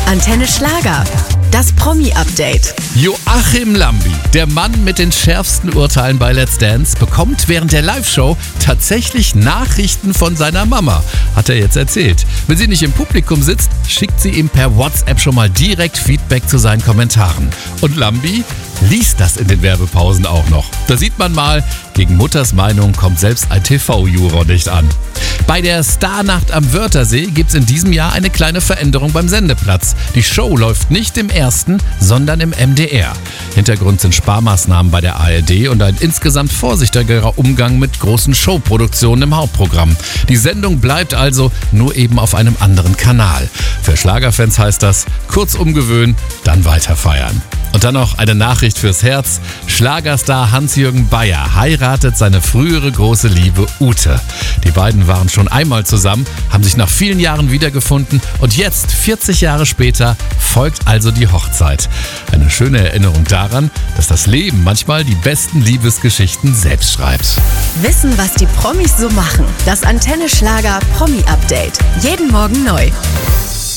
Antenne Schlager. Das Promi-Update. Joachim Lambi, der Mann mit den schärfsten Urteilen bei Let's Dance, bekommt während der Live-Show tatsächlich Nachrichten von seiner Mama, hat er jetzt erzählt. Wenn sie nicht im Publikum sitzt, schickt sie ihm per WhatsApp schon mal direkt Feedback zu seinen Kommentaren. Und Lambi liest das in den Werbepausen auch noch. Da sieht man mal, gegen Mutters Meinung kommt selbst ein TV-Juror nicht an. Bei der Starnacht am Wörthersee gibt es in diesem Jahr eine kleine Veränderung beim Sendeplatz. Die Show läuft nicht im ersten, sondern im MDR. Hintergrund sind Sparmaßnahmen bei der ARD und ein insgesamt vorsichtigerer Umgang mit großen Showproduktionen im Hauptprogramm. Die Sendung bleibt also nur eben auf einem anderen Kanal. Für Schlagerfans heißt das, kurz umgewöhnen, dann weiter feiern. Und dann noch eine Nachricht fürs Herz. Schlagerstar Hans-Jürgen Beyer heiratet seine frühere große Liebe Ute. Die beiden waren schon einmal zusammen, haben sich nach vielen Jahren wiedergefunden und jetzt, 40 Jahre später, folgt also die Hochzeit. Eine schöne Erinnerung daran, dass das Leben manchmal die besten Liebesgeschichten selbst schreibt. Wissen, was die Promis so machen. Das Antenne Schlager Promi-Update. Jeden Morgen neu.